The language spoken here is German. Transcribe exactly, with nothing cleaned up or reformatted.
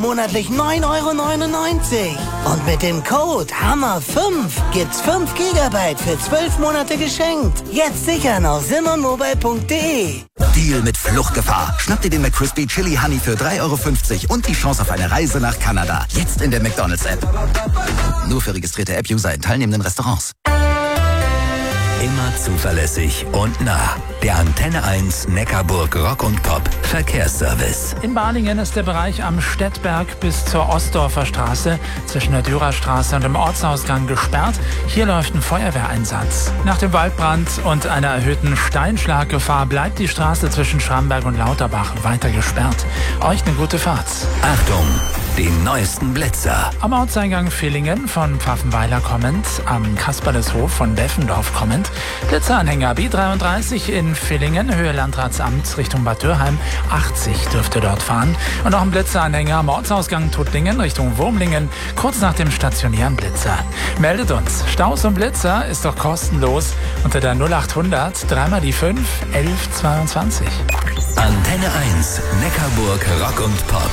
monatlich neun Euro neunundneunzig. Und mit dem Code Hammer fünf gibt's fünf Gigabyte für zwölf Monate geschenkt. Jetzt sichern auf simmermobile punkt de. Deal mit Fluchtgefahr. Schnapp dir den McCrispy Chili Honey für drei Euro fünfzig und die Chance auf eine Reise nach Kanada. Jetzt in der McDonald's-App. Nur für registrierte App-User in teilnehmenden Restaurants. Immer zuverlässig und nah. Der Antenne eins Neckarburg Rock und Pop Verkehrsservice. In Balingen ist der Bereich am Stettberg bis zur Ostdorfer Straße zwischen der Dürerstraße und dem Ortsausgang gesperrt. Hier läuft ein Feuerwehreinsatz. Nach dem Waldbrand und einer erhöhten Steinschlaggefahr bleibt die Straße zwischen Schramberg und Lauterbach weiter gesperrt. Euch eine gute Fahrt. Achtung, die neuesten Blitzer. Am Ortseingang Villingen von Pfaffenweiler kommend, am Kasperleshof von Deffendorf kommend, Blitzeranhänger B dreiunddreißig in Villingen, Höhe Landratsamt Richtung Bad Dürheim, achtzig dürfte dort fahren. Und noch ein Blitzeranhänger am Ortsausgang Tuttlingen Richtung Wurmlingen, kurz nach dem stationären Blitzer. Meldet uns. Staus und Blitzer ist doch kostenlos unter der null achthundert drei mal die fünf elf zweiundzwanzig. Antenne eins Neckarburg Rock und Pop.